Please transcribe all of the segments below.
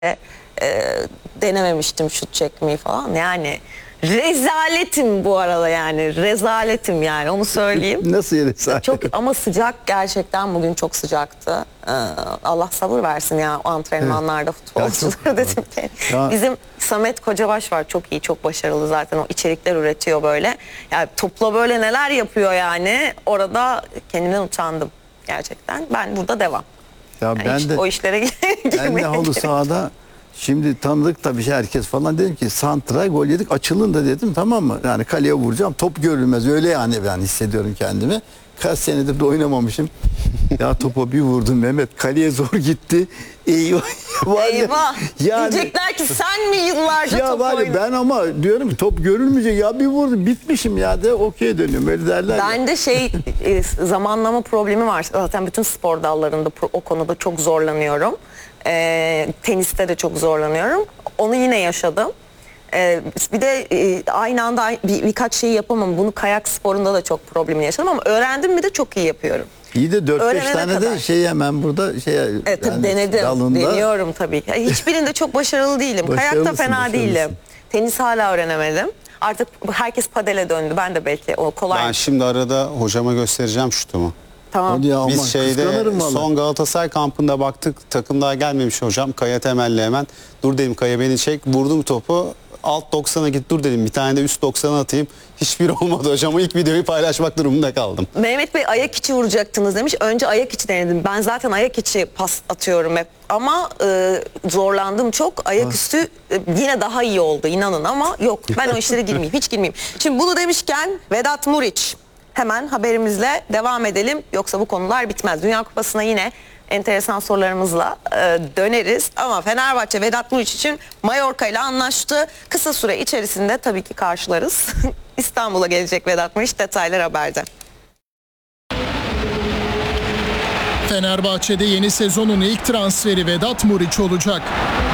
e, denememiştim şut çekmeyi falan. Yani rezaletim bu arada, yani rezaletim, yani onu söyleyeyim. Nasıl rezalet? Çok ama sıcak, gerçekten bugün çok sıcaktı. Allah sabır versin ya o antrenmanlarda, futbolculara dedim ki. Bizim Samet Kocabaş var, çok iyi, çok başarılı zaten, o içerikler üretiyor böyle. Yani topla böyle neler yapıyor yani, orada kendimden utandım gerçekten. Ben burada devam. Ya Yani ben de o işlere ben de halı sahada şimdi tanıdık tabii herkes falan, dedim ki santra gol yedik, açılın da dedim, tamam mı? Yani kaleye vuracağım, top görülmez, öyle yani ben hissediyorum kendimi. Kaç senedir de oynamamışım. Ya topa bir vurdum Mehmet, kaleye zor gitti. Eyvah. Eyvah. Yani, diyecekler ki sen mi yıllarca ya top var ya, oynadın? ben ama diyorum ki top görülmeyecek, ya bir vurdum bitmişim ya, de okey dönüyorum, öyle derler ya. Bende zamanlama problemi var. Zaten bütün spor dallarında o konuda çok zorlanıyorum. Teniste de çok zorlanıyorum. Onu yine yaşadım. Bir de aynı anda birkaç şeyi yapamam. Bunu kayak sporunda da çok problemini yaşadım ama öğrendim mi de çok iyi yapıyorum. İyi de 4-5 Öğrenene tane kadar. de şey hemen burada Evet, tabii yani denedim. dalında. Deniyorum tabii. Hiçbirinde çok başarılı değilim. Kayakta Başarılısın, fena başarılısın. değilim. Tenis hala öğrenemedim. Artık herkes padele döndü. Ben de belki o kolay. Ben şimdi arada hocama göstereceğim şutumu. Tamam. Hadi ya, aman, Biz şeyde kıskanırım vallahi. son Galatasaray kampında baktık, takım daha gelmemiş hocam. Kaya temelli hemen. Dur dedim, Kaya beni çek. Vurdum topu. Alt 90'a git, dur dedim. Bir tane de üst 90'a atayım. Hiçbir olmadı hocam. İlk videoyu paylaşmak durumunda kaldım. Mehmet Bey ayak içi vuracaktınız demiş. Önce ayak içi denedim. Ben zaten ayak içi pas atıyorum hep. Ama zorlandım çok. Ayak üstü yine daha iyi oldu, inanın, ama yok. Ben o işlere girmeyeyim. Hiç girmeyeyim. Şimdi bunu demişken Vedat Muriç. Hemen haberimizle devam edelim. Yoksa bu konular bitmez. Dünya Kupası'na yine enteresan sorularımızla döneriz. Ama Fenerbahçe Vedat Muriç için Mallorca ile anlaştı. Kısa süre içerisinde tabii ki karşılarız. İstanbul'a gelecek Vedat Muriç. Detaylar haberde. Fenerbahçe'de yeni sezonun ilk transferi Vedat Muriç olacak.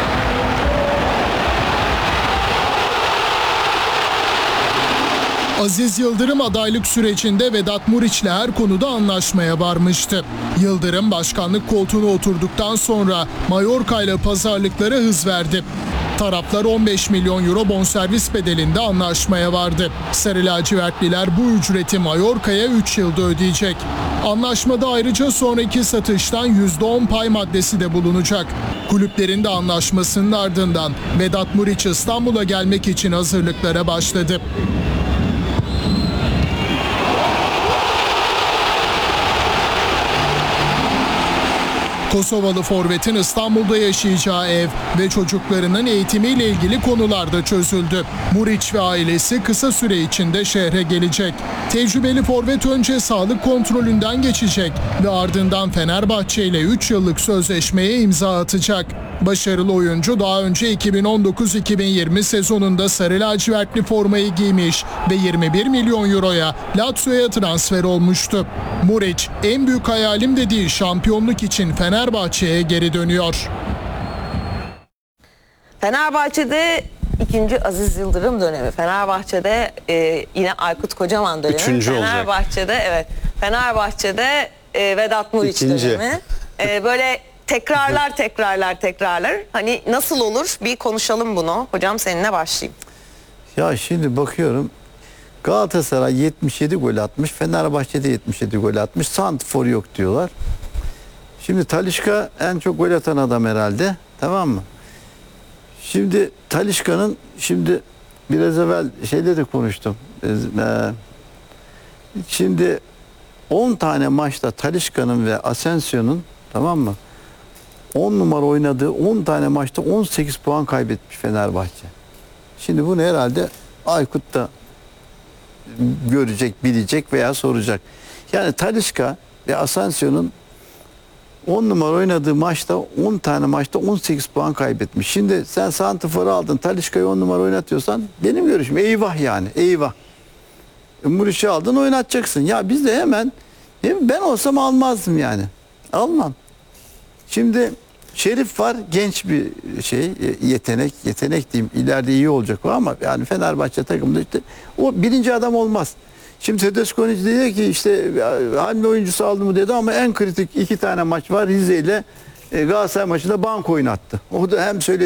Aziz Yıldırım adaylık sürecinde Vedat Muriç'le her konuda anlaşmaya varmıştı. Yıldırım başkanlık koltuğuna oturduktan sonra Mallorca ile pazarlıklara hız verdi. Taraflar 15 milyon euro bonservis bedelinde anlaşmaya vardı. Sarı lacivertliler bu ücreti Mallorca'ya 3 yılda ödeyecek. Anlaşmada ayrıca sonraki satıştan %10 pay maddesi de bulunacak. Kulüplerin de anlaşmasının ardından Vedat Muriç İstanbul'a gelmek için hazırlıklara başladı. Kosovalı forvetin İstanbul'da yaşayacağı ev ve çocuklarının eğitimiyle ilgili konular da çözüldü. Muriç ve ailesi kısa süre içinde şehre gelecek. Tecrübeli forvet önce sağlık kontrolünden geçecek ve ardından Fenerbahçe ile 3 yıllık sözleşmeye imza atacak. Başarılı oyuncu daha önce 2019-2020 sezonunda sarı lacivertli formayı giymiş ve 21 milyon euroya Lazio'ya transfer olmuştu. Muriç, en büyük hayalim dediği şampiyonluk için Fenerbahçe'ye geri dönüyor. Fenerbahçe'de ikinci Aziz Yıldırım dönemi. Fenerbahçe'de yine Aykut Kocaman dönemi. Üçüncü olacak. Fenerbahçe'de evet. Fenerbahçe'de Vedat Muriç İkinci. dönemi. Böyle tekrarlar. Hani nasıl olur? Bir konuşalım bunu. Hocam seninle başlayayım. Ya şimdi bakıyorum, Galatasaray 77 gol atmış, Fenerbahçe'de 77 gol atmış, santrfor yok diyorlar. Şimdi Talisca en çok gol atan adam herhalde, tamam mı? Şimdi Talisca'nın, şimdi biraz evvel şeyle de konuştum. Şimdi 10 tane maçta Talisca'nın ve Asensio'nun, tamam mı, 10 numara oynadığı 10 tane maçta 18 puan kaybetmiş Fenerbahçe. Şimdi bunu herhalde Aykut da görecek, bilecek veya soracak. Yani Talisca ve Asensio'nun 10 numara oynadığı maçta 10 tane maçta 18 puan kaybetmiş. Şimdi sen santrforu aldın, Talisca'yı 10 numara oynatıyorsan benim görüşüm eyvah yani, eyvah. Muriç'i aldın, oynatacaksın. Ya biz de hemen, ben olsam almazdım yani. Almam. Şimdi Şerif var, genç bir yetenek diyeyim, ileride iyi olacak o, ama yani Fenerbahçe takımında işte o birinci adam olmaz. Şimdi Tedesco dedi ki işte hamle oyuncusu aldı mı dedi, ama en kritik 2 tane maç var, Rize ile Galatasaray maçında banko oynattı. O da hem söyledi